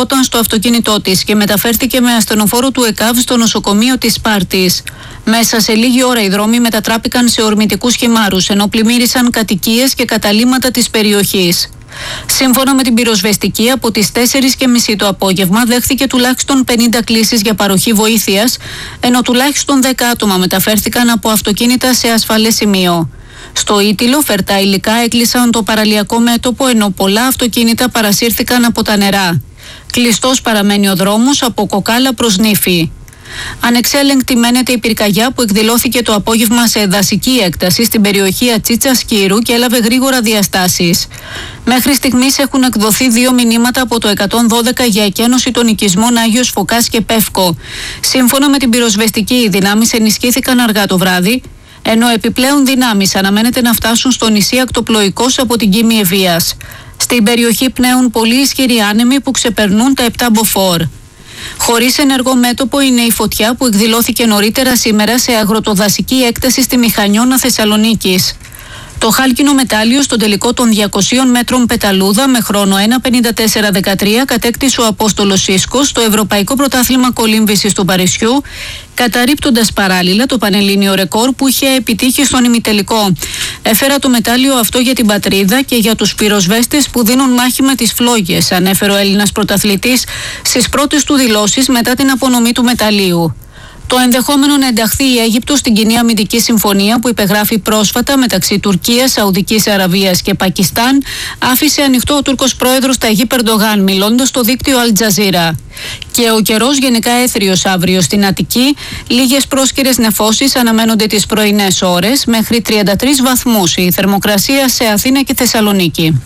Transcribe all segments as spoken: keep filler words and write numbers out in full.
βρισκόταν στο αυτοκίνητό της και μεταφέρθηκε με ασθενοφόρο του ΕΚΑΒ στο νοσοκομείο της Σπάρτης. Μέσα σε λίγη ώρα οι δρόμοι μετατράπηκαν σε ορμητικούς χυμάρους, ενώ πλημμύρισαν κατοικίες και καταλύματα της περιοχής. Σύμφωνα με την πυροσβεστική, από τις τέσσερις και μισή το απόγευμα δέχθηκε τουλάχιστον πενήντα κλήσεις για παροχή βοήθειας, ενώ τουλάχιστον δέκα άτομα μεταφέρθηκαν από αυτοκίνητα σε ασφαλές σημείο. Στο Ήτυλο, φερτά υλικά έκλεισαν το παραλιακό μέτωπο, ενώ πολλά αυτοκίνητα παρασύρθηκαν από τα νερά. Κλειστός παραμένει ο δρόμος από Κοκάλα προς Νύφη. Ανεξέλεγκτη μένεται η πυρκαγιά που εκδηλώθηκε το απόγευμα σε δασική έκταση στην περιοχή Ατσίτσα Σκύρου και έλαβε γρήγορα διαστάσεις. Μέχρι στιγμής έχουν εκδοθεί δύο μηνύματα από το εκατόν δώδεκα για εκένωση των οικισμών Άγιος Φωκάς και Πεύκο. Σύμφωνα με την πυροσβεστική, οι δυνάμεις ενισχύθηκαν αργά το βράδυ, ενώ επιπλέον δυνάμεις αναμένεται να φτάσουν στο νησί Ακτοπλοϊκός από την Κίμη Ευβοίας. Στην περιοχή πνέουν πολύ ισχυροί άνεμοι που ξεπερνούν τα επτά μποφόρ. Χωρίς ενεργό μέτωπο είναι η φωτιά που εκδηλώθηκε νωρίτερα σήμερα σε αγροτοδασική έκταση στη Μηχανιώνα Θεσσαλονίκης. Το χάλκινο μετάλλιο στον τελικό των διακοσίων μέτρων πεταλούδα με χρόνο ένα πενήντα τέσσερα δεκατρία κατέκτησε ο Απόστολος Σίσκος στο Ευρωπαϊκό Πρωτάθλημα Κολύμβησης του Παρισιού, καταρρίπτοντας παράλληλα το πανελλήνιο ρεκόρ που είχε επιτύχει στον ημιτελικό. Έφερα το μετάλλιο αυτό για την πατρίδα και για τους πυροσβέστες που δίνουν μάχη με τις φλόγες, ανέφερε ο Έλληνας πρωταθλητής στις πρώτες του δηλώσεις μετά την απονομή του μεταλλίου. Το ενδεχόμενο να ενταχθεί η Αίγυπτος στην κοινή αμυντική συμφωνία που υπεγράφει πρόσφατα μεταξύ Τουρκίας, Σαουδικής Αραβίας και Πακιστάν άφησε ανοιχτό ο Τούρκος πρόεδρος Ταγίπ Ερντογάν, μιλώντας στο δίκτυο Αλ Τζαζίρα. Και ο καιρός γενικά έθριος αύριο στην Αττική. Λίγες πρόσκαιρες νεφώσεις αναμένονται τις πρωινές ώρες, μέχρι τριάντα τρεις βαθμούς η θερμοκρασία σε Αθήνα και Θεσσαλονίκη.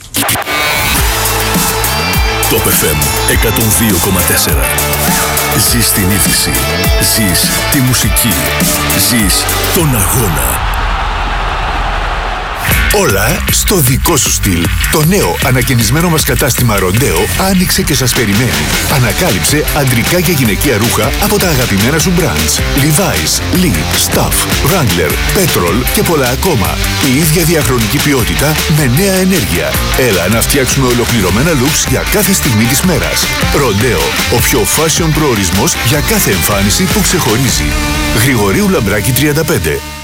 Top εφ εμ εκατόν δύο κόμμα τέσσερα. Ζεις την είδηση. Ζεις τη μουσική. Ζεις τον αγώνα. Όλα στο δικό σου στυλ. Το νέο ανακαινισμένο μας κατάστημα Ροντέο άνοιξε και σας περιμένει. Ανακάλυψε αντρικά και γυναικεία ρούχα από τα αγαπημένα σου brands. Levi's, Lee, Stuff, Wrangler, Petrol και πολλά ακόμα. Η ίδια διαχρονική ποιότητα με νέα ενέργεια. Έλα να φτιάξουμε ολοκληρωμένα looks για κάθε στιγμή της μέρας. Ροντέο, ο πιο fashion προορισμός για κάθε εμφάνιση που ξεχωρίζει. Γρηγορίου Λαμπράκη τριάντα πέντε.